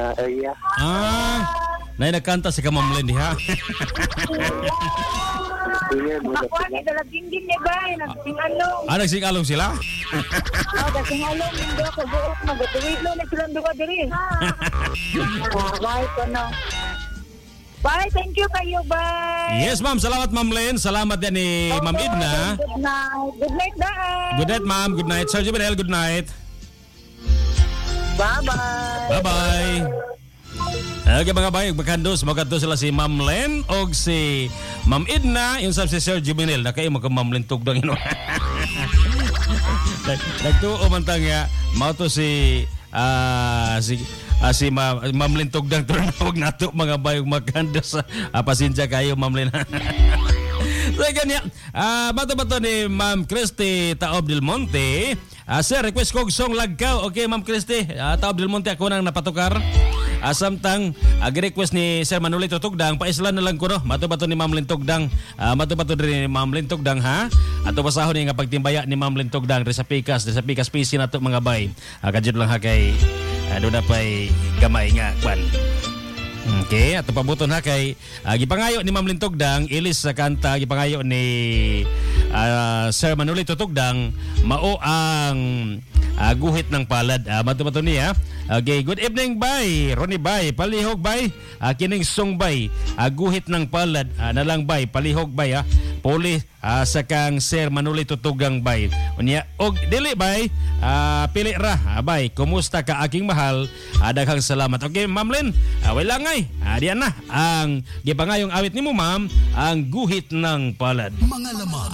area. Na nagkanta si Ma'am Len diha. Ako ni dalagin din ni bay, nagsingalong. Nagsingalong sila? Nagsingalong hindi ako buok magatuwilo na silang duwa diri. Bye ko no. Bye, thank you kayo, bye. Yes, ma'am. Salamat, Ma'am Len. Salamat yan ni Ma'am Edna. Good night. Good night, guys. Good night, ma'am. Good night. Sir Juvenel, good night. Bye-bye. Bye-bye. Okay mga bayog, magkandos sila si Ma'am Len o si Ma'am Edna, yung sabi si Sir Juvenil, na kayo Ma'am Len tugdang yun. Nagtuo man tanga, mauto si Ma'am Len tugdang tunawag nato mga bayog magkandos. Pasensya kayo Ma'am Len. So ganyan, bato-bato ni Ma'am Christy Taob del Monte. Sir, request kong song Lagkaw. Okay, Ma'am Christy, Taob del Monte ako nang napatukar. Samtang request ni Sir Manolito Tugdang, paislan na lang ko no. Bato-bato ni Ma'am Len Tugdang. Bato-bato din ni Ma'am Len Tugdang ha. Ato pasahon ni nga pagtimbaya ni Ma'am Len Tugdang sa pikas PC nato mga bay. Kadjud lang ha kay do na pay gamay nga kwan. Okay, ato pabuton ha kay gipangayo ni Ma'am Len Tugdang ilis sa kanta gipangayo ni Sir Manolito Tugdang mao ang guhit ng palad. Bato-bato niya. Okay, good evening bay. Ronnie bay, palihog bay. Kining song bay, guhit ng palad na lang bay, palihog bay ha. Puli sa kang Sir Manolito Tugdang bay. Unya og dili bay, pili ra bay. Kumusta ka aking mahal? Daghang salamat. Okay, Ma'am Len, wala ngay. Diyan na ang gipangayong awit nimo ma'am, ang guhit ng palad. Mga laman